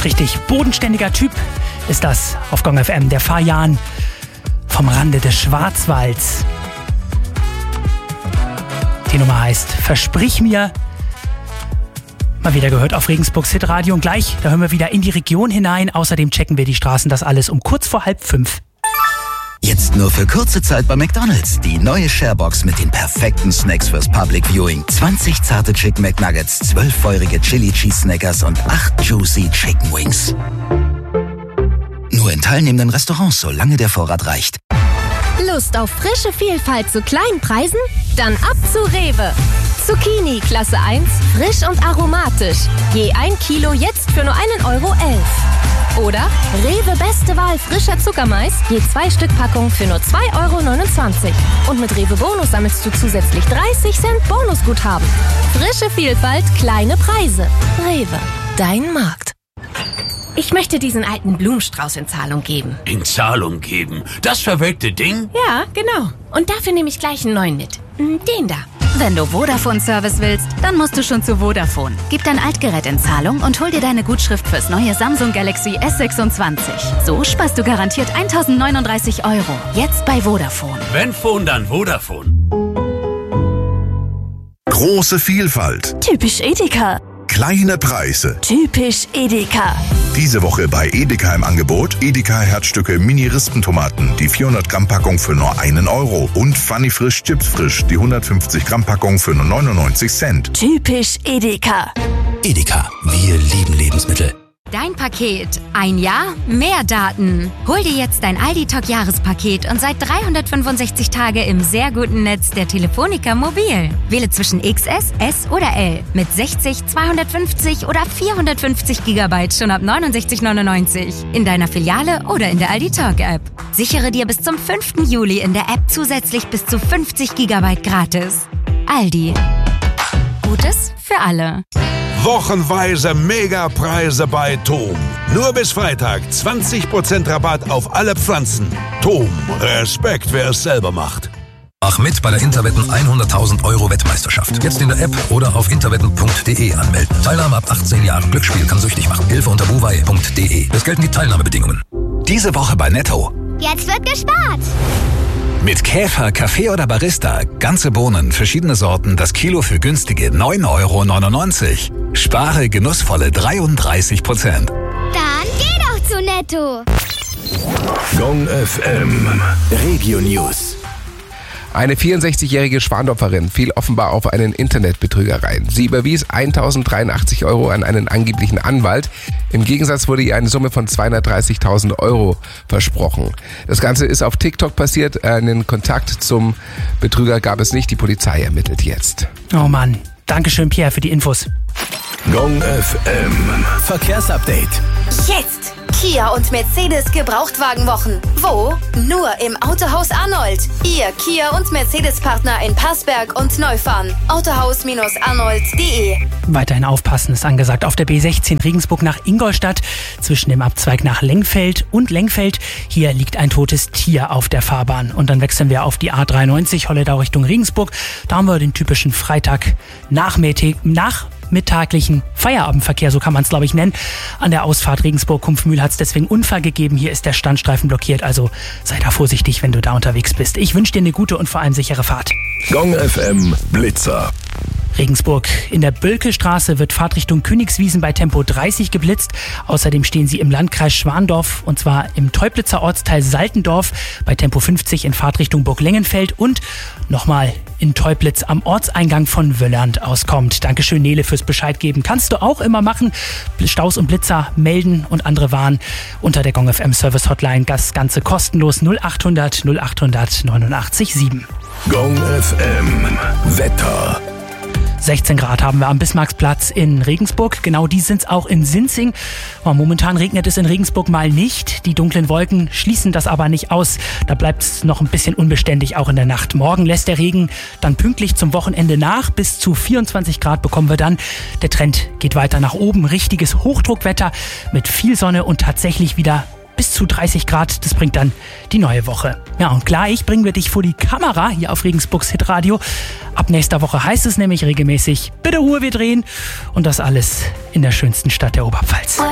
Richtig, bodenständiger Typ ist das auf Gong FM. Der Fajan vom Rande des Schwarzwalds. Die Nummer heißt Versprich mir. Mal wieder gehört auf Regensburgs Hitradio. Und gleich, da hören wir wieder in die Region hinein. Außerdem checken wir die Straßen, das alles um kurz vor 4:30. Jetzt nur für kurze Zeit bei McDonald's. Die neue Sharebox mit den perfekten Snacks fürs Public Viewing. 20 zarte Chicken McNuggets, 12 feurige Chili Cheese Snackers und 8 Juicy Chicken Wings. Nur in teilnehmenden Restaurants, solange der Vorrat reicht. Lust auf frische Vielfalt zu kleinen Preisen? Dann ab zu Rewe. Zucchini Klasse 1, frisch und aromatisch. Je 1 Kilo jetzt für nur 1,11 Euro. Oder Rewe Beste Wahl frischer Zuckermais, je 2 Stück Packung für nur 2,29 Euro. Und mit Rewe Bonus sammelst du zusätzlich 30 Cent Bonusguthaben. Frische Vielfalt, kleine Preise. Rewe, dein Markt. Ich möchte diesen alten Blumenstrauß in Zahlung geben. In Zahlung geben? Das verwelkte Ding? Ja, genau. Und dafür nehme ich gleich einen neuen mit. Den da. Wenn du Vodafone-Service willst, dann musst du schon zu Vodafone. Gib dein Altgerät in Zahlung und hol dir deine Gutschrift fürs neue Samsung Galaxy S26. So sparst du garantiert 1.039 €. Jetzt bei Vodafone. Wenn Phone, dann Vodafone. Große Vielfalt. Typisch Edeka. Kleine Preise. Typisch Edeka. Diese Woche bei Edeka im Angebot Edeka Herzstücke Mini-Rispentomaten, die 400 Gramm Packung für nur 1 Euro und Funny Frisch Chips Frisch, die 150 Gramm Packung für nur 99 Cent. Typisch Edeka. Edeka, wir lieben Lebensmittel. Dein Paket. Ein Jahr, mehr Daten. Hol dir jetzt dein Aldi-Talk-Jahrespaket und seit 365 Tage im sehr guten Netz der Telefonica Mobil. Wähle zwischen XS, S oder L mit 60, 250 oder 450 GB schon ab 69,99 € in deiner Filiale oder in der Aldi-Talk-App. Sichere dir bis zum 5. Juli in der App zusätzlich bis zu 50 GB gratis. Aldi. Gutes für alle. Wochenweise Megapreise bei Tom. Nur bis Freitag 20% Rabatt auf alle Pflanzen. Tom, Respekt, wer es selber macht. Mach mit bei der Interwetten 100.000 € Wettmeisterschaft. Jetzt in der App oder auf interwetten.de anmelden. Teilnahme ab 18 Jahren. Glücksspiel kann süchtig machen. Hilfe unter buwei.de. Es gelten die Teilnahmebedingungen. Diese Woche bei Netto. Jetzt wird gespart. Mit Käfer, Kaffee oder Barista. Ganze Bohnen, verschiedene Sorten, das Kilo für günstige 9,99 €. Spare genussvolle 33%. Dann geh doch zu Netto. Gong FM. Regio News. Eine 64-jährige Schwandorferin fiel offenbar auf einen Internetbetrüger rein. Sie überwies 1.083 € an einen angeblichen Anwalt. Im Gegensatz wurde ihr eine Summe von 230.000 € versprochen. Das Ganze ist auf TikTok passiert. Einen Kontakt zum Betrüger gab es nicht. Die Polizei ermittelt jetzt. Oh Mann. Dankeschön, Pierre, für die Infos. Gong FM. Verkehrsupdate. Jetzt! Kia und Mercedes Gebrauchtwagenwochen. Wo? Nur im Autohaus Arnold. Ihr Kia und Mercedes-Partner in Passberg und Neufahren. Autohaus-arnold.de. Weiterhin aufpassen ist angesagt auf der B16 Regensburg nach Ingolstadt zwischen dem Abzweig nach Lengfeld und Lengfeld. Hier liegt ein totes Tier auf der Fahrbahn. Und dann wechseln wir auf die A93 Holledau Richtung Regensburg. Da haben wir den typischen Freitag-nachmittaglichen Feierabendverkehr, so kann man es glaube ich nennen. An der Ausfahrt Regensburg-Kumpfmühl hat es deswegen Unfall gegeben. Hier ist der Standstreifen blockiert, also sei da vorsichtig, wenn du da unterwegs bist. Ich wünsche dir eine gute und vor allem sichere Fahrt. Gong FM Blitzer. Regensburg. In der Bölkestraße wird Fahrtrichtung Königswiesen bei Tempo 30 geblitzt. Außerdem stehen sie im Landkreis Schwandorf und zwar im Teublitzer Ortsteil Saltendorf bei Tempo 50 in Fahrtrichtung Burg Lengenfeld und nochmal in Teublitz am Ortseingang von Wöllernd auskommt. Dankeschön, Nele, fürs Bescheid geben. Kannst du auch immer machen. Staus und Blitzer melden und andere Warnen unter der Gong FM Service Hotline. Das Ganze kostenlos 0800 0800 89 7. Gong FM Wetter. 16 Grad haben wir am Bismarcksplatz in Regensburg. Genau die sind es auch in Sinzing. Momentan regnet es in Regensburg mal nicht. Die dunklen Wolken schließen das aber nicht aus. Da bleibt es noch ein bisschen unbeständig, auch in der Nacht. Morgen lässt der Regen dann pünktlich zum Wochenende nach. Bis zu 24 Grad bekommen wir dann. Der Trend geht weiter nach oben. Richtiges Hochdruckwetter mit viel Sonne und tatsächlich wieder bis zu 30 Grad. Das bringt dann die neue Woche. Ja, und gleich bringen wir dich vor die Kamera hier auf Regensburgs Hitradio. Ab nächster Woche heißt es nämlich regelmäßig, bitte Ruhe, wir drehen. Und das alles in der schönsten Stadt der Oberpfalz.